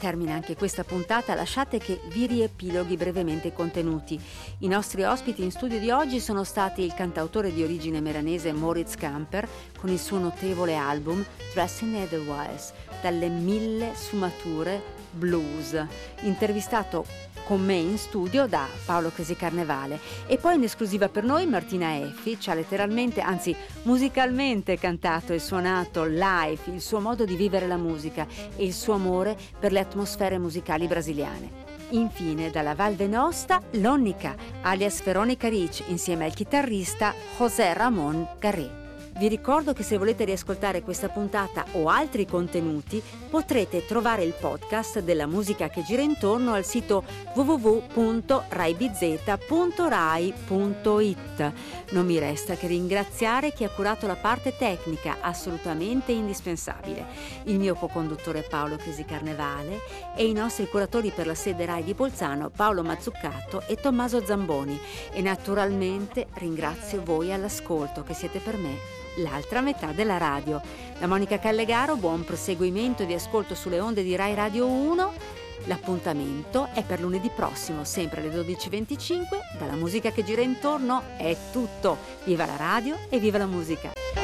termina anche questa puntata, lasciate che vi riepiloghi brevemente i contenuti. I nostri ospiti in studio di oggi sono stati il cantautore di origine meranese Moritz Camper con il suo notevole album Dressing Otherwise, dalle 1000 sfumature blues, intervistato con me in studio da Paolo Crisi Carnevale, e poi in esclusiva per noi Martina Effi ci ha letteralmente, anzi musicalmente cantato e suonato live il suo modo di vivere la musica e il suo amore per le atmosfere musicali brasiliane. Infine dalla Val Venosta L'Onnica, alias Veronica Rich, insieme al chitarrista José Ramón Garré. Vi ricordo che se volete riascoltare questa puntata o altri contenuti potrete trovare il podcast della musica che gira intorno al sito www.raibz.rai.it. Non mi resta che ringraziare chi ha curato la parte tecnica, assolutamente indispensabile, il mio co-conduttore Paolo Crisi Carnevale e i nostri curatori per la sede Rai di Bolzano Paolo Mazzuccato e Tommaso Zamboni, e naturalmente ringrazio voi all'ascolto che siete per me l'altra metà della radio. Da Monica Callegaro, buon proseguimento di ascolto sulle onde di Rai Radio 1. L'appuntamento è per lunedì prossimo, sempre alle 12:25. Dalla musica che gira intorno è tutto. Viva la radio e viva la musica!